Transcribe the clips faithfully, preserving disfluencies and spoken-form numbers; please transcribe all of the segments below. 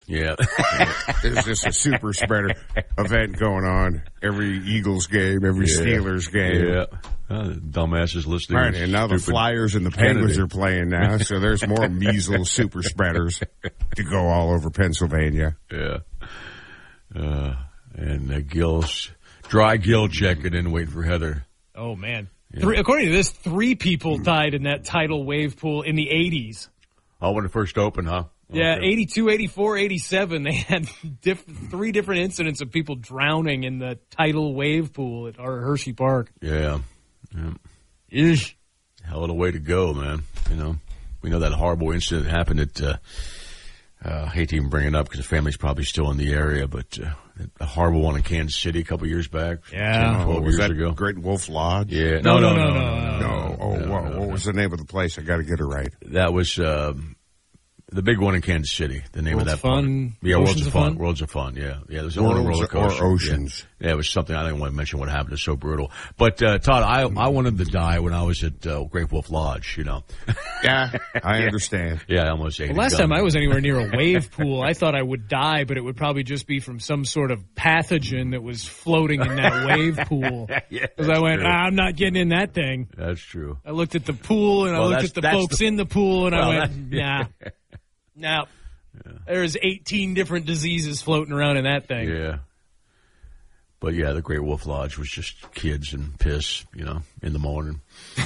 Yeah. There's just a super spreader event going on every Eagles game, every yeah. Steelers game. Yeah. Uh, dumbasses listening. Right, and now the Flyers and the Penguins are playing now, so there's more measles super spreaders to go all over Pennsylvania. Yeah. Uh, and uh, Gil's, dry Gil checking in, waiting for Heather. Oh, man. Yeah. Three, according to this, three people died in that tidal wave pool in the eighties. Oh, when it first opened, huh? Yeah, okay. eighty-two, eighty-four, eighty-seven, they had diff- three different incidents of people drowning in the tidal wave pool at our Hershey Park. Yeah. yeah. Ish. Hell of a way to go, man. You know, we know that horrible incident happened at, uh, uh, I hate to even bring it up because the family's probably still in the area, but uh, a horrible one in Kansas City a couple years back. Yeah. ten, twelve oh, was years that ago. Great Wolf Lodge? Yeah. No, no, no, no. no, no, no, no. Oh, no, what, no, what no. was the name of the place? I got to get it right. That was, um, the big one in Kansas City, the name World's of that Fun. Yeah, Oceans Worlds of of Fun. Fun? Worlds of Fun, yeah. Yeah, there's a Worlds roller coaster. Or Oceans. Yeah. yeah, it was something, I didn't want to mention what happened. It's so brutal. But, uh, Todd, I, I wanted to die when I was at, uh, Great Wolf Lodge, you know. Yeah, I understand. Yeah, I almost ate well, last gun. time I was anywhere near a wave pool, I thought I would die, but it would probably just be from some sort of pathogen that was floating in that wave pool. Yeah, because I went, true. ah, I'm not getting in that thing. That's true. I looked at the pool, and well, I looked at the folks the, in the pool, and well, I went, nah, nah. Yeah. There's eighteen different diseases floating around in that thing. Yeah. But, yeah, the Great Wolf Lodge was just kids and piss, you know, in the morning.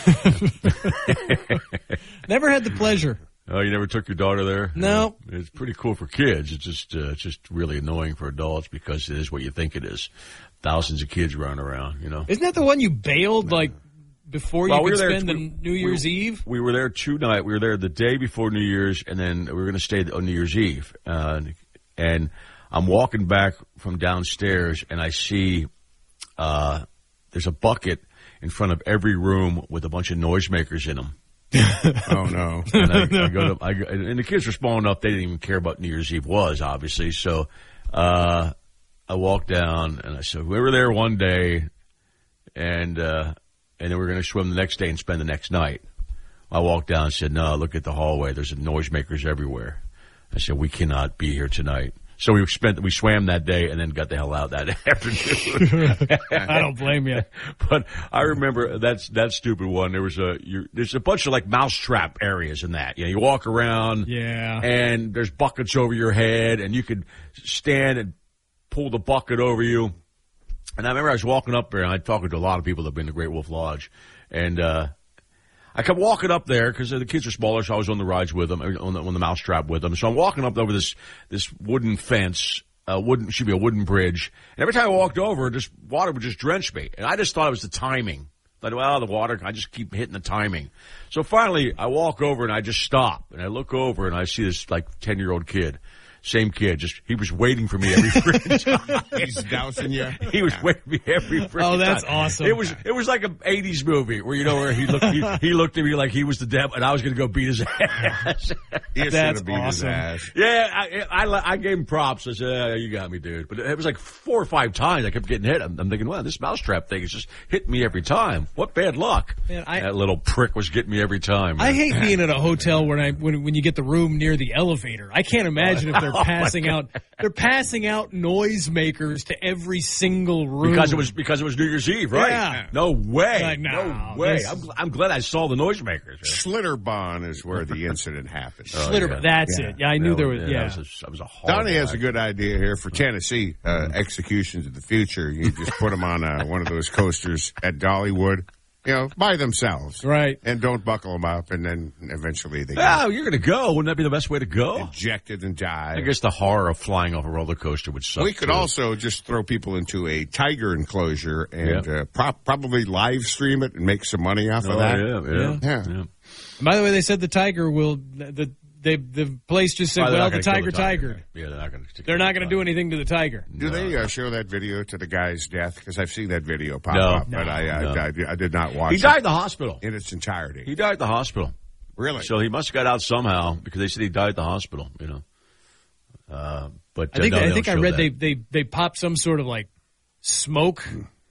Never had the pleasure. Oh, you never took your daughter there? No. Yeah. It's pretty cool for kids. It's just uh, it's just really annoying for adults because it is what you think it is. Thousands of kids running around, you know. Isn't that the one you bailed, like, before well, you we could there, spend we, the New Year's we, Eve? We were there two nights. We were there the day before New Year's, and then we were going to stay on New Year's Eve. Uh, and I'm walking back from downstairs, and I see uh, there's a bucket in front of every room with a bunch of noisemakers in them. Oh, no. And I, I go to, I, and the kids were small enough, they didn't even care about New Year's Eve was, obviously. So uh, I walked down, and I said, we were there one day, and uh, and then we were going to swim the next day and spend the next night. I walked down and said, no, look at the hallway. There's noisemakers everywhere. I said, we cannot be here tonight. So we spent, we swam that day and then got the hell out that afternoon. I don't blame you. But I remember that's that stupid one. There was a you, there's a bunch of like mousetrap areas in that. You know, you walk around, yeah, and there's buckets over your head, and you could stand and pull the bucket over you. And I remember I was walking up there, and I talking to a lot of people that have been to Great Wolf Lodge, and uh I kept walking up there because the kids are smaller, so I was on the rides with them, on the, on the mousetrap with them. So I'm walking up over this this wooden fence, uh, wooden should be a wooden bridge. And every time I walked over, just water would just drench me, and I just thought it was the timing. I thought, well, the water, I just keep hitting the timing. So finally, I walk over and I just stop, and I look over and I see this like ten year old kid. Same kid, just he was waiting for me every freaking time. He's dousing you. He was waiting for me every freaking time. Oh, that's time. Awesome. It was it was like an eighties movie where you know where he looked he, he looked at me like he was the devil and I was going to go beat his ass. He that's beat awesome. His ass. Yeah, I, I I gave him props. I said, yeah, "You got me, dude." But it was like four or five times I kept getting hit. I'm, I'm thinking, "Wow, this mousetrap thing is just hitting me every time. What bad luck!" Man, I, that little prick was getting me every time. Man. I hate being at a hotel when I when when you get the room near the elevator. I can't imagine if they're oh passing out. They're passing out noisemakers to every single room because it was because it was New Year's Eve, right? Yeah. No way, like, no, no way. this... I'm I'm glad I saw the noisemakers. Schlitterbahn is where the incident happened. Oh, Schlitterbahn, yeah. that's yeah. it. Yeah, I knew that there was, was. Yeah, Yeah, that was a, that was a horrible Donnie has act. a good idea here for Tennessee uh, executions of the future. You just put them on uh, one of those coasters at Dollywood. You know, by themselves. Right. And don't buckle them up, and then eventually they Oh, get you're going to go. Wouldn't that be the best way to go? ejected and die. I guess the horror of flying off a roller coaster would suck. We could too. also just throw people into a tiger enclosure and Yeah. uh, pro- probably live stream it and make some money off Oh, of that. yeah, yeah, Yeah. yeah. By the way, they said the tiger will. The they the place just said, Oh, they're well, not the gonna tiger, kill the tiger. tiger. Yeah, they're not going to. They're not going to do anything to the tiger. Do No. they uh, show that video to the guy's death? Because I've seen that video pop No. up, No. but I, I, No. I, I did not watch He died it in the hospital. in its entirety. He died at the hospital. Really? So he must have got out somehow because they said he died at the hospital. You know. Uh, but I think uh, no, I they think don't I show read that. they they they popped some sort of like smoke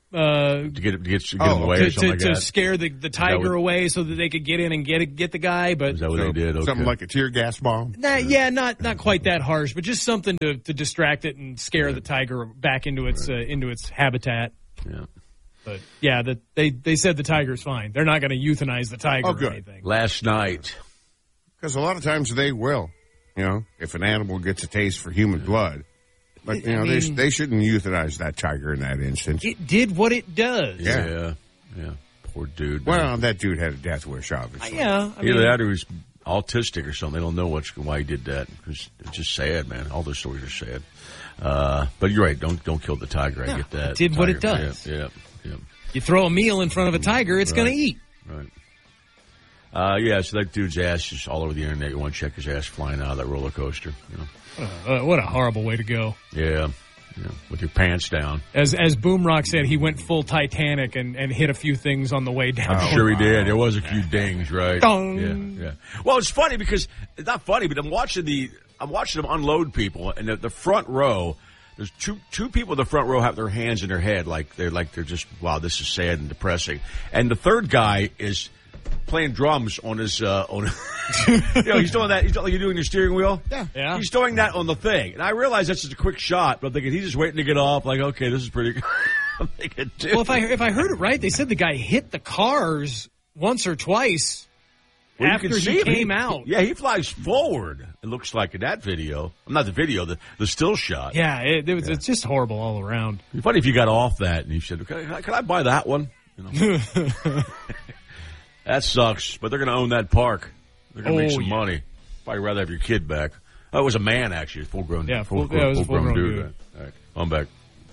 Uh, to get, to get, to get Oh, him away to, or something to, like to that? scare the, the tiger what- away so that they could get in and get get the guy. But Is that what So, they did? Okay. Something like a tear gas bomb. Nah, yeah, not not quite that harsh, but just something to, to distract it and scare the tiger back into its uh, into its habitat. Yeah. But yeah, the, they they said the tiger's fine. They're not going to euthanize the tiger Oh, or good. anything. Last night. Because a lot of times they will, you know, if an animal gets a taste for human blood. But, you I know, they, mean- they shouldn't euthanize that tiger in that instance. It did what it does. Yeah. Yeah. Yeah. Poor dude. man. Well, that dude had a death wish, obviously. Yeah, I mean, Either that or he's autistic or something. They don't know what's, why he did that. It's, it's just sad, man. All those stories are sad. Uh, but you're right. Don't don't kill the tiger. I No, get that. it did what it Tiger- does. Yeah, yeah, yeah. you throw a meal in front of a tiger, it's going Right. to eat. Right. Uh, yeah, so that dude's ass is all over the internet. You want to check his ass flying out of that roller coaster. You know? Uh, what a horrible way to go. Yeah. Yeah. With your pants down. As as Boomrock said, he went full Titanic and, and hit a few things on the way down. I'm sure he did. There was a few dings, right? Dong. Yeah, yeah. Well, it's funny because it's not funny, but I'm watching the I'm watching them unload people, and the, the front row. There's two two people in the front row have their hands in their head, like they're like they're just wow, this is sad and depressing. And the third guy is playing drums on his uh, on. you know, he's doing that. He's like you're doing your steering wheel. Yeah. Yeah. He's doing that on the thing, and I realize that's just a quick shot. But I'm thinking he's just waiting to get off. Like, okay, this is pretty good. I'm thinking, dude. Well, if I if I heard it right, they said the guy hit the cars once or twice Well, you after can see he him. came out. Yeah, he flies forward. It looks like in that video. Not the video, the the still shot. Yeah, it, it was, it's just horrible all around. It'd be funny if you got off that and you said, "Can I, can I buy that one?" You know? That sucks, but they're going to own that park. They're going to make Oh, some yeah. money. Probably rather have your kid back. Oh, it was a man actually, full grown. Yeah, full, full- yeah, it was a full-grown full-grown dude. dude. Right. All right, I'm back.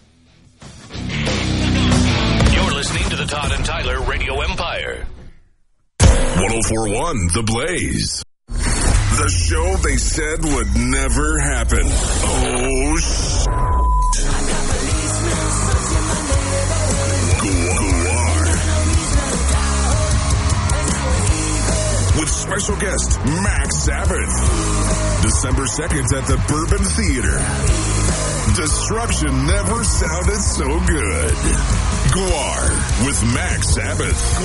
You're listening to the Todd and Tyler Radio Empire. one oh four point one The Blaze. The show they said would never happen. Oh, sh- Guar. With special guest Max Sabbath. December second at the Bourbon Theater. Destruction never sounded so good. Guar with Max Sabbath.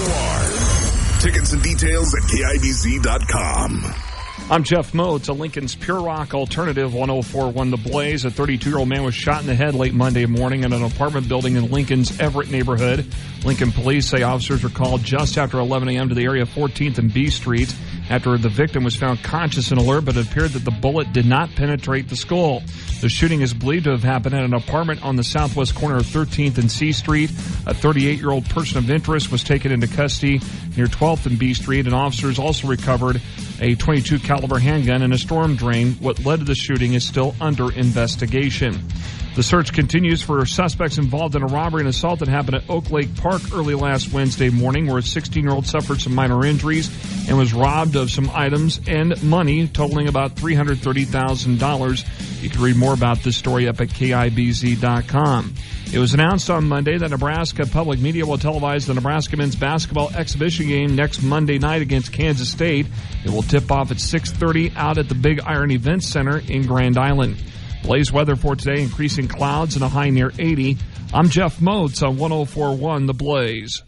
Guar. Tickets and details at K I B Z dot com. I'm Jeff Moe. A Lincoln's Pure Rock Alternative. One oh four point one The Blaze. A thirty-two-year-old man was shot in the head late Monday morning in an apartment building in Lincoln's Everett neighborhood. Lincoln police say officers were called just after eleven a.m. to the area of fourteenth and B Street after the victim was found conscious and alert, but it appeared that the bullet did not penetrate the skull. The shooting is believed to have happened at an apartment on the southwest corner of thirteenth and C Street. A thirty-eight-year-old person of interest was taken into custody near twelfth and B Street, and officers also recovered a twenty-two caliber handgun and a storm drain. What led to the shooting is still under investigation. The search continues for suspects involved in a robbery and assault that happened at Oak Lake Park early last Wednesday morning, where a sixteen-year-old suffered some minor injuries and was robbed of some items and money totaling about three hundred thirty thousand dollars. You can read more about this story up at K I B Z dot com. It was announced on Monday that Nebraska Public Media will televise the Nebraska men's basketball exhibition game next Monday night against Kansas State. It will tip off at six thirty out at the Big Iron Events Center in Grand Island. Blaze weather for today, increasing clouds and a high near eighty. I'm Jeff Motes on one oh four point one The Blaze.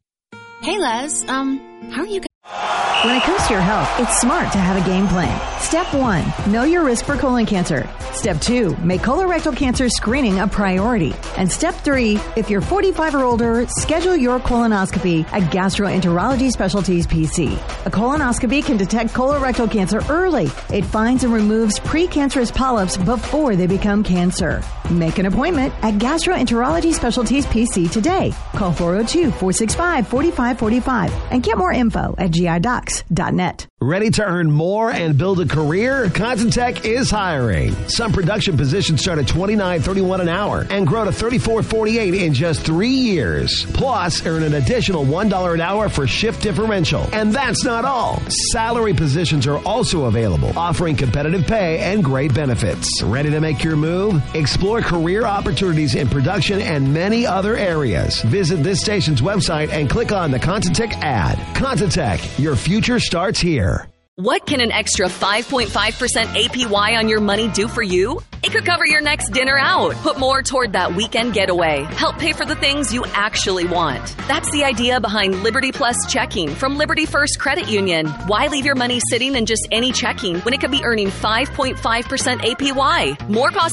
Hey, Les. Um, how are you guys? When it comes to your health, it's smart to have a game plan. Step one, know your risk for colon cancer. Step two, make colorectal cancer screening a priority. And step three, if you're forty-five or older, schedule your colonoscopy at Gastroenterology Specialties P C. A colonoscopy can detect colorectal cancer early. It finds and removes precancerous polyps before they become cancer. Make an appointment at Gastroenterology Specialties P C today. Call four oh two, four six five, four five four five and get more info at G I docs dot net. Ready to earn more and build a career? Contentech is hiring. Some production positions start at twenty-nine dollars and thirty-one cents an hour and grow to thirty-four dollars and forty-eight cents in just three years. Plus, earn an additional one dollar an hour for shift differential. And that's not all. Salary positions are also available, offering competitive pay and great benefits. Ready to make your move? Explore career opportunities in production and many other areas. Visit this station's website and click on the Contentech ad. Contentech, your future starts here. What can an extra five point five percent A P Y on your money do for you? It could cover your next dinner out, put more toward that weekend getaway, help pay for the things you actually want. That's the idea behind Liberty Plus checking from Liberty First Credit Union. Why leave your money sitting in just any checking when it could be earning five point five percent A P Y? More possible